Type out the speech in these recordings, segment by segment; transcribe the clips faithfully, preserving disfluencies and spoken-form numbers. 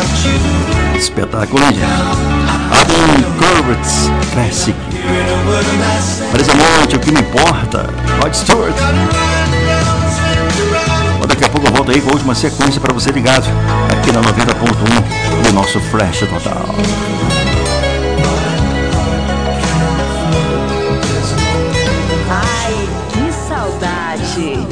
Espetáculo, hein, gente? Adam Corbett's Classic. Marisa Monte, o que me importa? Rod Stewart. Bom, daqui a pouco eu volto aí com a última sequência para você ligado aqui na noventa ponto um do nosso Flash Total. Ai, que saudade.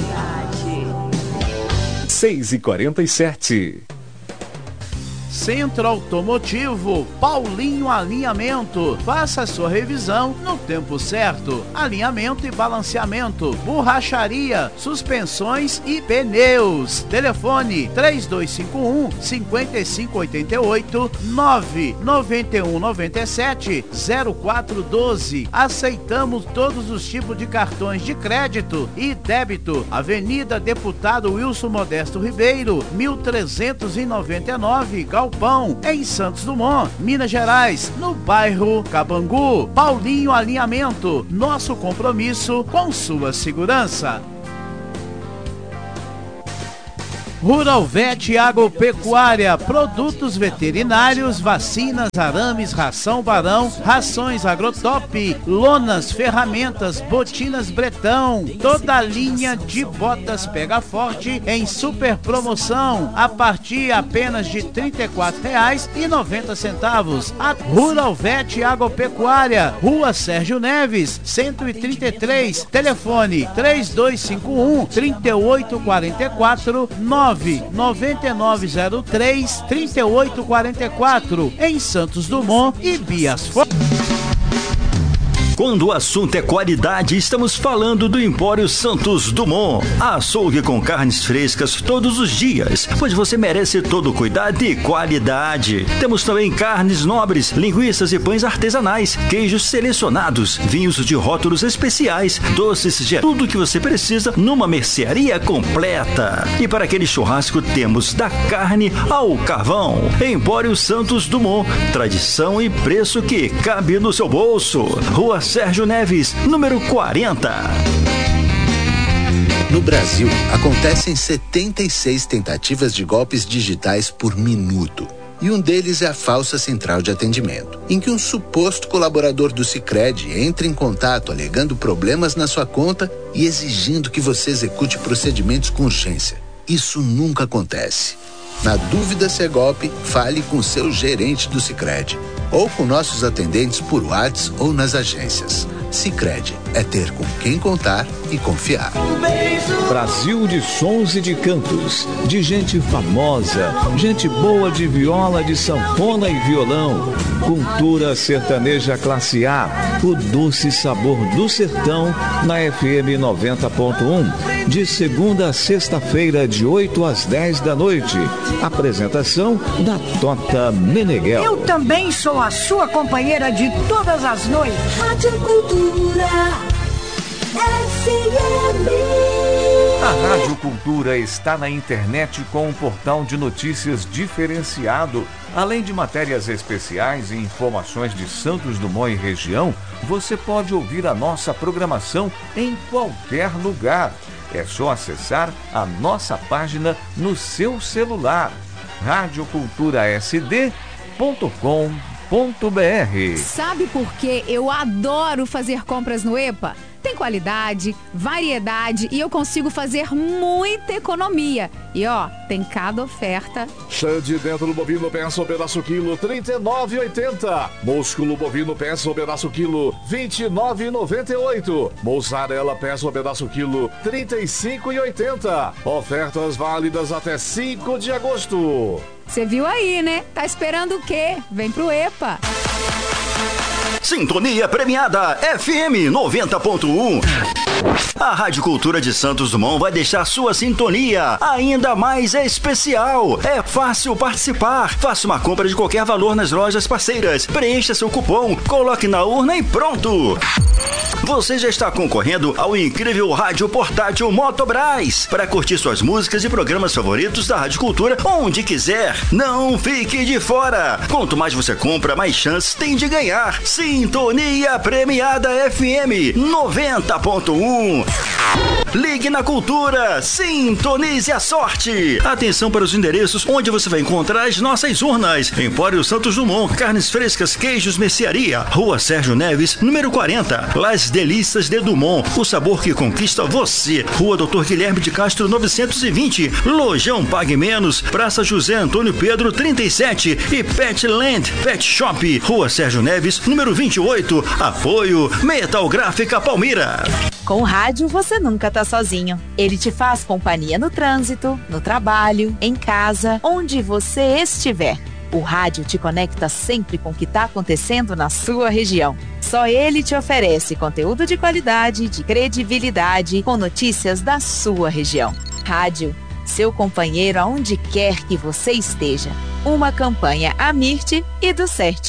seis e quarenta e sete. Centro Automotivo Paulinho Alinhamento. Faça a sua revisão no tempo certo. Alinhamento e balanceamento, borracharia, suspensões e pneus. Telefone três dois cinco um, cinco cinco oito oito, nove nove um nove sete, zero quatro um dois. Aceitamos todos os tipos de cartões de crédito e débito. Avenida Deputado Wilson Modesto Ribeiro, mil trezentos e noventa e nove, Galpão, em Santos Dumont, Minas Gerais, no bairro Cabangu. Paulinho Alinhamento, nosso compromisso com sua segurança. Rural Vet Agropecuária, produtos veterinários, vacinas, arames, ração Barão, rações Agrotop, lonas, ferramentas, botinas Bretão, toda a linha de botas Pega Forte em super promoção, a partir apenas de trinta e quatro reais e noventa centavos. A Rural Vet Agropecuária, Rua Sérgio Neves, cento e trinta e três, telefone três dois cinco um, três oito quatro quatro, nove nove nove zero três, três oito quatro quatro, em Santos Dumont e Bias Fortes. Quando o assunto é qualidade, estamos falando do Empório Santos Dumont. Açougue com carnes frescas todos os dias, pois você merece todo o cuidado e qualidade. Temos também carnes nobres, linguiças e pães artesanais, queijos selecionados, vinhos de rótulos especiais, doces de tudo que você precisa numa mercearia completa. E para aquele churrasco temos da carne ao carvão. Empório Santos Dumont, tradição e preço que cabe no seu bolso. Rua Sérgio Neves, número quarenta. No Brasil, acontecem setenta e seis tentativas de golpes digitais por minuto. E um deles é a falsa central de atendimento, em que um suposto colaborador do Sicredi entra em contato alegando problemas na sua conta e exigindo que você execute procedimentos com urgência. Isso nunca acontece. Na dúvida se é golpe, fale com seu gerente do Sicredi ou com nossos atendentes por WhatsApp ou nas agências. Sicredi é ter com quem contar e confiar. Brasil de sons e de cantos, de gente famosa, gente boa de viola, de sanfona e violão. Cultura sertaneja classe A, o doce sabor do sertão na F M noventa ponto um, de segunda a sexta-feira, de oito às dez da noite. Apresentação da Tota Meneghel. Eu também sou a sua companheira de todas as noites. Rádio Cultura F M. A Rádio Cultura está na internet com um portal de notícias diferenciado. Além de matérias especiais e informações de Santos Dumont e região, você pode ouvir a nossa programação em qualquer lugar. É só acessar a nossa página no seu celular, rádio cultura s d ponto com ponto b r. Sabe por que eu adoro fazer compras no EPA? Tem qualidade, variedade e eu consigo fazer muita economia. E ó, tem cada oferta. Xande dentro bovino peça pedaço quilo trinta e nove reais e oitenta centavos. Músculo bovino peça pedaço quilo vinte e nove reais e noventa e oito centavos. Mussarela peça pedaço quilo trinta e cinco reais e oitenta centavos. Ofertas válidas até cinco de agosto. Você viu aí, né? Tá esperando o quê? Vem pro EPA. Sintonia premiada F M noventa ponto um. A Rádio Cultura de Santos Dumont vai deixar sua sintonia ainda mais especial. É fácil participar. Faça uma compra de qualquer valor nas lojas parceiras. Preencha seu cupom, coloque na urna e pronto. Você já está concorrendo ao incrível rádio portátil Motobras para curtir suas músicas e programas favoritos da Rádio Cultura onde quiser. Não fique de fora. Quanto mais você compra, mais chances tem de ganhar. Sintonia premiada F M noventa ponto um. um. Ligue na Cultura, sintonize a sorte. Atenção para os endereços onde você vai encontrar as nossas urnas. Empório Santos Dumont, carnes frescas, queijos, mercearia. Rua Sérgio Neves, número quarenta. Las Delícias de Dumont, o sabor que conquista você. Rua Doutor Guilherme de Castro, novecentos e vinte. Lojão Pague Menos, Praça José Antônio Pedro, trinta e sete. E Petland Pet Shop, Rua Sérgio Neves, número vinte e oito. Apoio Metal Gráfica Palmira. Com o rádio você nunca tá sozinho. Ele te faz companhia no trânsito, no trabalho, em casa, onde você estiver. O rádio te conecta sempre com o que está acontecendo na sua região. Só ele te oferece conteúdo de qualidade, de credibilidade, com notícias da sua região. Rádio, seu companheiro aonde quer que você esteja. Uma campanha Amirte e do Cert.